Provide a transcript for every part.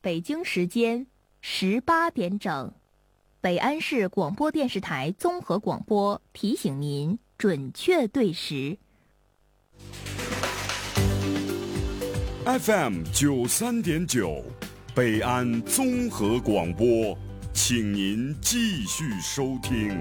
北京时间18点整，北安市广播电视台综合广播提醒您准确对时。 FM 93.9，北安综合广播，请您继续收听。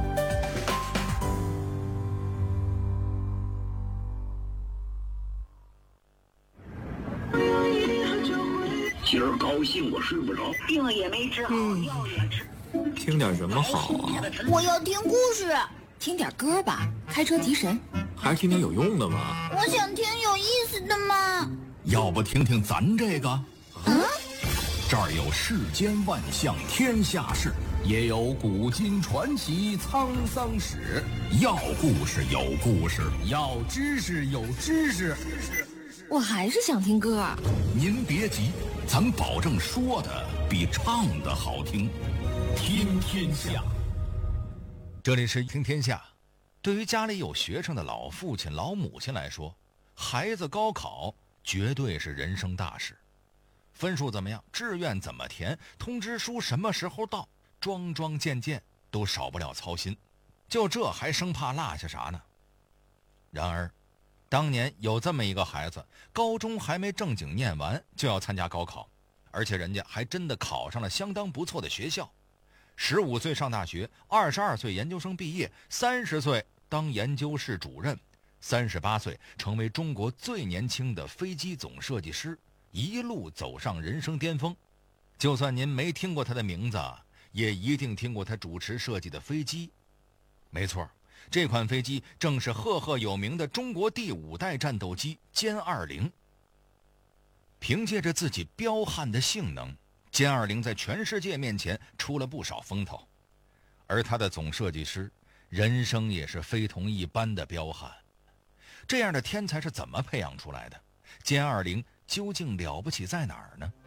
今儿高兴我睡不着， 病也没治好，药也吃。 听点什么好啊？ 我要听故事。 听点歌吧，开车提神。 还是听点有用的吗？ 我想听有意思的嘛。 要不听听咱这个？这儿有世间万象天下事，也有古今传奇沧桑史。要故事有故事，要知识有知识。 我还是想听歌。 您别急，咱保证说的比唱的好听。听天下， 这里是听天下。对于家里有学生的老父亲老母亲来说，孩子高考绝对是人生大事。分数怎么样，志愿怎么填，通知书什么时候到，桩桩件件都少不了操心。就这还生怕落下啥呢？然而当年有这么一个孩子，高中还没正经念完就要参加高考，而且人家还真的考上了相当不错的学校。15岁上大学，22岁研究生毕业，30岁当研究室主任，38岁成为中国最年轻的飞机总设计师，一路走上人生巅峰。就算您没听过他的名字，也一定听过他主持设计的飞机。没错，这款飞机正是赫赫有名的中国第5代战斗机歼20。凭借着自己彪悍的性能，歼20在全世界面前出了不少风头。而他的总设计师人生也是非同一般的彪悍。这样的天才是怎么培养出来的？歼20究竟了不起在哪儿呢？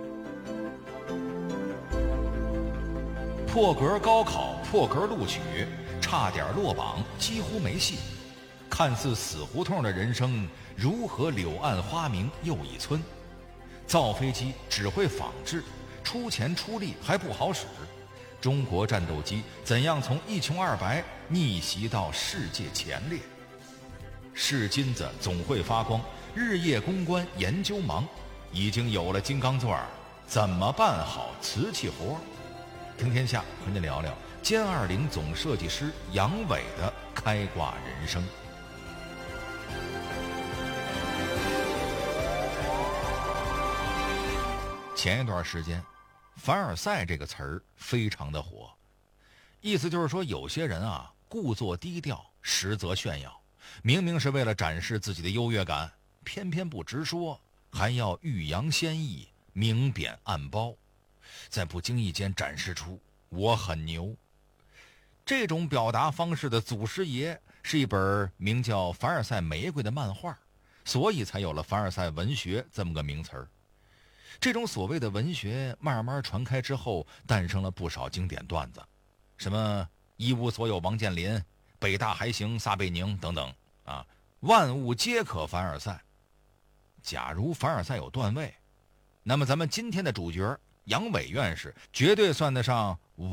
破格高考，破格录取，差点落榜，几乎没戏。看似死胡同的人生，如何柳暗花明又一村？造飞机只会仿制，出钱出力还不好使。中国战斗机怎样从一穷二白逆袭到世界前列？是金子总会发光，日夜攻关研究忙，已经有了金刚钻，怎么办好瓷器活？听天下和您聊聊歼20总设计师杨伟的开挂人生。前一段时间，凡尔赛这个词儿非常的火，意思就是说有些人啊，故作低调，实则炫耀，明明是为了展示自己的优越感，偏偏不直说，还要欲扬先抑，明贬暗褒，在不经意间展示出我很牛。这种表达方式的祖师爷是一本名叫《凡尔赛玫瑰》的漫画，所以才有了凡尔赛文学这么个名词儿。这种所谓的文学慢慢传开之后，诞生了不少经典段子，什么一无所有王健林，北大还行撒贝宁等等啊，万物皆可凡尔赛。假如凡尔赛有段位，那么咱们今天的主角杨伟院士绝对算得上